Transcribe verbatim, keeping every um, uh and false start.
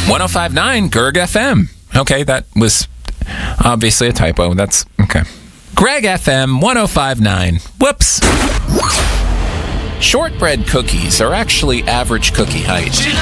one oh five point nine G E R G F M. Okay, that was obviously a typo. That's okay. Greg F M one oh five point nine. Whoops. Shortbread cookies are actually average cookie height.